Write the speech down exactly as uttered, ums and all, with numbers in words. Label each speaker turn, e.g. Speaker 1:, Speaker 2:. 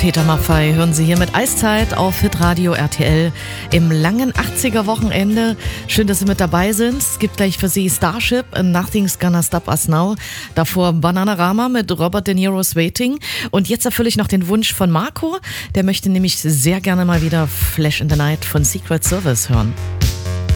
Speaker 1: Peter Maffay hören Sie hier mit Eiszeit auf Hitradio R T L im langen achtziger-Wochenende. Schön, dass Sie mit dabei sind. Es gibt gleich für Sie Starship, Nothing's Gonna Stop Us Now. Davor Bananarama mit Robert De Niro's Waiting. Und jetzt erfülle ich noch den Wunsch von Marco. Der möchte nämlich sehr gerne mal wieder Flash in the Night von Secret Service hören.